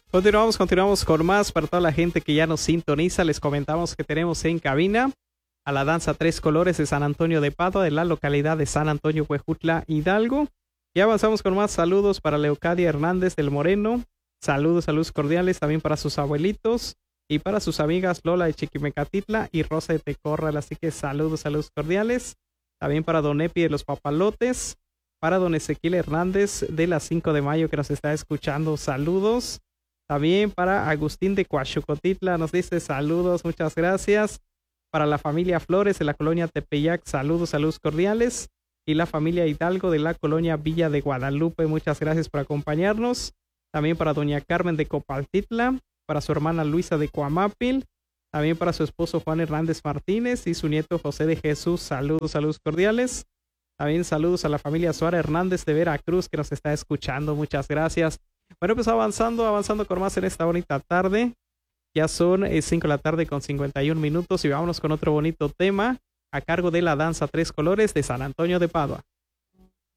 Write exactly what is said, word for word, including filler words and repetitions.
Continuamos, continuamos con más para toda la gente que ya nos sintoniza. Les comentamos que tenemos en cabina a la danza Tres Colores de San Antonio de Padua, de la localidad de San Antonio, Huejutla, Hidalgo. Y avanzamos con más saludos para Leocadia Hernández del Moreno. Saludos, saludos cordiales también para sus abuelitos y para sus amigas Lola de Chiquimecatitla y Rosa de Tecorral. Así que saludos, saludos cordiales. También para Don Epi de los Papalotes, para Don Ezequiel Hernández de la cinco de mayo que nos está escuchando. Saludos. También para Agustín de Coachucotitla nos dice saludos, muchas gracias. Para la familia Flores de la colonia Tepeyac, saludos, saludos cordiales. Y la familia Hidalgo de la colonia Villa de Guadalupe, muchas gracias por acompañarnos. También para doña Carmen de Copaltitla, para su hermana Luisa de Coamapil, también para su esposo Juan Hernández Martínez y su nieto José de Jesús, saludos, saludos cordiales. También saludos a la familia Suárez Hernández de Veracruz que nos está escuchando, muchas gracias. Bueno, pues avanzando, avanzando con más en esta bonita tarde. Ya son eh, cinco de la tarde con cincuenta y un minutos y vámonos con otro bonito tema a cargo de la danza Tres Colores de San Antonio de Padua.